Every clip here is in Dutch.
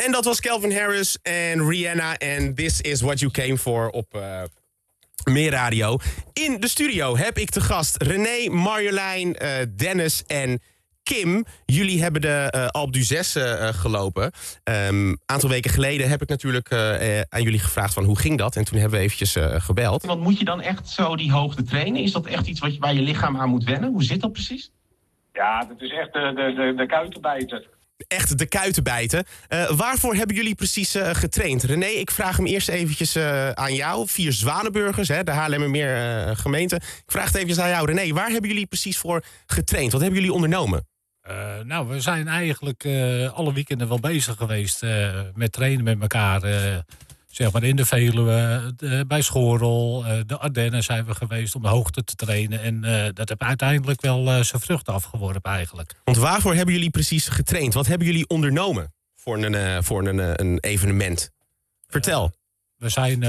En dat was Calvin Harris en Rihanna en This Is What You Came For op Meer Radio. In de studio heb ik te gast René, Marjolein, Dennis en Kim. Jullie hebben de Alpe d'Huez gelopen. Aantal weken geleden heb ik natuurlijk aan jullie gevraagd van hoe ging dat? En toen hebben we eventjes gebeld. Want moet je dan echt zo die hoogte trainen? Is dat echt iets waar je lichaam aan moet wennen? Hoe zit dat precies? Ja, dat is echt de kuitenbijten. Echt de kuiten bijten. Waarvoor hebben jullie precies getraind? René, ik vraag hem eerst eventjes aan jou. 4 Zwanenburgers, de Haarlemmermeer gemeente. Ik vraag het eventjes aan jou, René. Waar hebben jullie precies voor getraind? Wat hebben jullie ondernomen? We zijn eigenlijk alle weekenden wel bezig geweest met trainen met elkaar. Zeg maar in de Veluwe, bij Schorel, de Ardennen zijn we geweest om de hoogte te trainen. En dat heeft uiteindelijk wel zijn vruchten afgeworpen eigenlijk. Want waarvoor hebben jullie precies getraind? Wat hebben jullie ondernomen voor een evenement? Vertel. We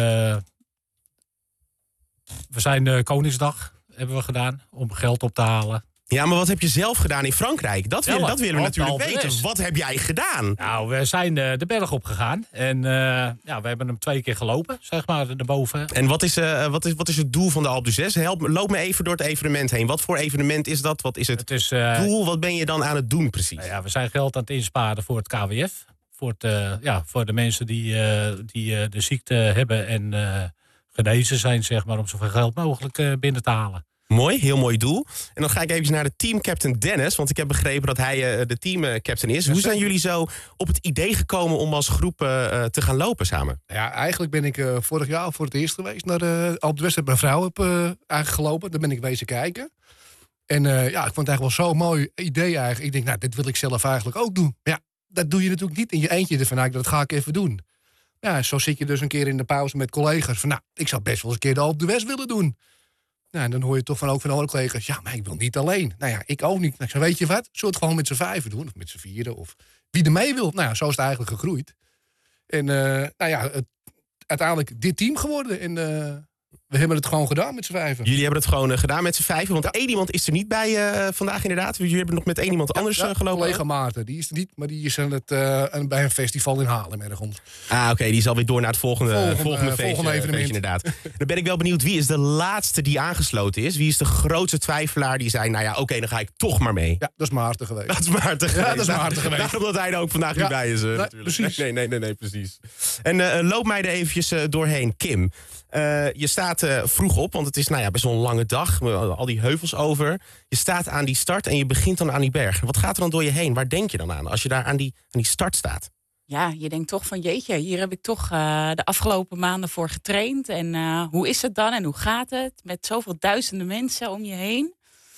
zijn Koningsdag hebben we gedaan om geld op te halen. Ja, maar wat heb je zelf gedaan in Frankrijk? Dat willen we natuurlijk weten. Best. Wat heb jij gedaan? Nou, we zijn de berg op gegaan. En we hebben hem 2 keer gelopen, zeg maar, naar boven. En wat is het doel van de Alpe d'Huez? Loop me even door het evenement heen. Wat voor evenement is dat? Wat is het doel? Wat ben je dan aan het doen precies? Nou ja, we zijn geld aan het insparen voor het KWF. Voor de mensen die de ziekte hebben en genezen zijn, zeg maar, om zoveel geld mogelijk binnen te halen. Mooi, heel mooi doel. En dan ga ik even naar de teamcaptain Dennis. Want ik heb begrepen dat hij de teamcaptain is. Hoe zijn jullie zo op het idee gekomen om als groep te gaan lopen samen? Ja, eigenlijk ben ik vorig jaar voor het eerst geweest naar de Alpe d'Huez. Mijn vrouw heb eigenlijk gelopen. Daar ben ik wezen kijken. En ik vond het eigenlijk wel zo'n mooi idee eigenlijk. Ik denk, dit wil ik zelf eigenlijk ook doen. Ja, dat doe je natuurlijk niet in je eentje. Ervan, dat ga ik even doen. Ja, zo zit je dus een keer in de pauze met collega's. Van, ik zou best wel eens een keer de Alpe d'Huez willen doen. Nou, en dan hoor je toch ook van andere collega's... ja, maar ik wil niet alleen. Nou ja, ik ook niet. Nou, ik zei, weet je wat? Zullen we het gewoon met z'n 5 doen? Of met z'n 4? Of wie er mee wil. Nou ja, zo is het eigenlijk gegroeid. En uiteindelijk dit team geworden. En we hebben het gewoon gedaan met z'n 5. Jullie hebben het gewoon gedaan met z'n 5. Want één iemand is er niet bij vandaag inderdaad. Jullie hebben nog met één iemand anders gelopen. Collega Maarten, die is er niet. Maar die is bij een festival in Haarlem ergens. Oké, die is alweer door naar het volgende evenement. Inderdaad. Dan ben ik wel benieuwd, wie is de laatste die aangesloten is? Wie is de grootste twijfelaar die zei, dan ga ik toch maar mee? Ja, dat is Maarten geweest. Dat is Maarten geweest. Daarom dat hij er ook vandaag niet bij is. Natuurlijk. Precies. Nee, precies. En loop mij er eventjes doorheen. Kim, je staat vroeg op, want het is best wel een lange dag. Al die heuvels over. Je staat aan die start en je begint dan aan die berg. Wat gaat er dan door je heen? Waar denk je dan aan als je daar aan die start staat? Ja, je denkt toch van jeetje, hier heb ik toch de afgelopen maanden voor getraind. En hoe is het dan en hoe gaat het? Met zoveel duizenden mensen om je heen.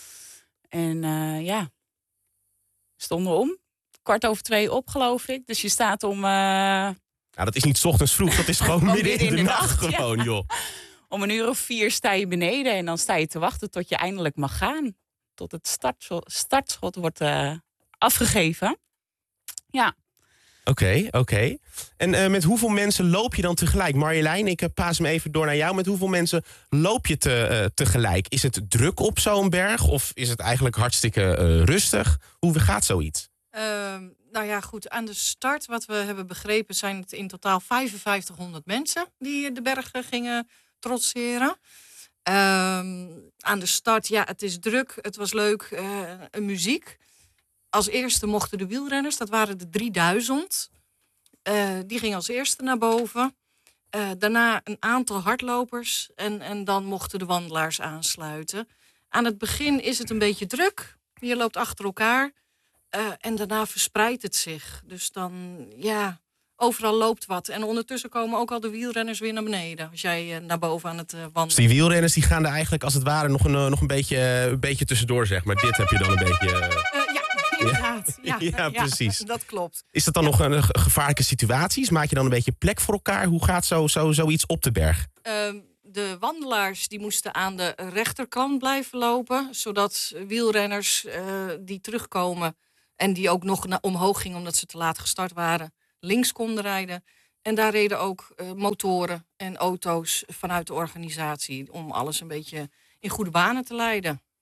En stonden om. 2:15 op, geloof ik. Dus je staat om... dat is niet 's ochtends vroeg, dat is gewoon midden in de nacht gewoon, joh. Om 4:00 sta je beneden en dan sta je te wachten tot je eindelijk mag gaan. Tot het startschot wordt afgegeven. Ja. Oké. En met hoeveel mensen loop je dan tegelijk? Marjolein, ik paas hem even door naar jou. Met hoeveel mensen loop je tegelijk? Is het druk op zo'n berg of is het eigenlijk hartstikke rustig? Hoe gaat zoiets? Goed, aan de start, wat we hebben begrepen, zijn het in totaal 5500 mensen die de berg gingen trotseren. Aan de start, het is druk, het was leuk, muziek. Als eerste mochten de wielrenners, dat waren de 3000. Die gingen als eerste naar boven. Daarna een aantal hardlopers en dan mochten de wandelaars aansluiten. Aan het begin is het een beetje druk. Je loopt achter elkaar. En daarna verspreidt het zich. Dus dan, overal loopt wat. En ondertussen komen ook al de wielrenners weer naar beneden. Als jij naar boven aan het wandelen. Dus die wielrenners die gaan er eigenlijk als het ware nog een beetje tussendoor, zeg maar. Dit heb je dan een beetje... Inderdaad. Ja, precies. Dat klopt. Is dat dan nog een gevaarlijke situatie? Maak je dan een beetje plek voor elkaar? Hoe gaat zoiets op de berg? De wandelaars die moesten aan de rechterkant blijven lopen. Zodat wielrenners die terugkomen... en die ook nog omhoog gingen omdat ze te laat gestart waren... links konden rijden. En daar reden ook motoren en auto's vanuit de organisatie... om alles een beetje in goede banen te leiden.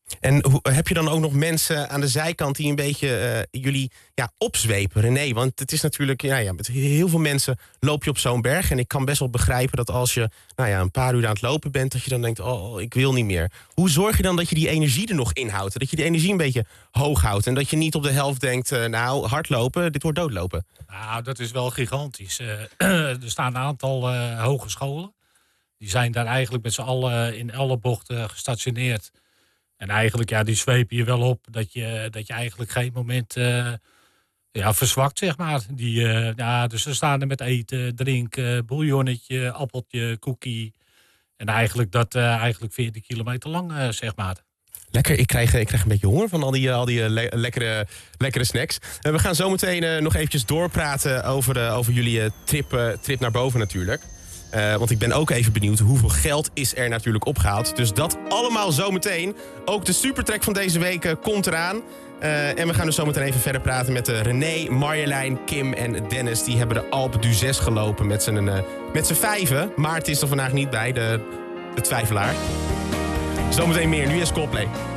En heb je dan ook nog mensen aan de zijkant die een beetje jullie opzwepen, René? Want het is natuurlijk, met heel veel mensen loop je op zo'n berg. En ik kan best wel begrijpen dat als je een paar uur aan het lopen bent, dat je dan denkt, oh, ik wil niet meer. Hoe zorg je dan dat je die energie er nog inhoudt? Dat je die energie een beetje hoog houdt. En dat je niet op de helft denkt, hardlopen, dit wordt doodlopen. Nou, dat is wel gigantisch. Er staan een aantal hogescholen. Die zijn daar eigenlijk met z'n allen in alle bochten gestationeerd. En eigenlijk, die zwepen je wel op dat je eigenlijk geen moment verzwakt, zeg maar. Dus ze staan er met eten, drinken, bouillonnetje, appeltje, cookie. En eigenlijk dat 40 kilometer lang, zeg maar. Lekker, ik krijg een beetje honger van al die lekkere snacks. We gaan zo meteen nog eventjes doorpraten over jullie trip naar boven natuurlijk. Want ik ben ook even benieuwd hoeveel geld is er natuurlijk opgehaald. Dus dat allemaal zometeen. Ook de supertrack van deze week komt eraan. En we gaan dus zometeen even verder praten met René, Marjolein, Kim en Dennis. Die hebben de Alpe d'Huez gelopen met z'n vijven. Maarten is er vandaag niet bij, de twijfelaar. Zometeen meer, nu is Coldplay.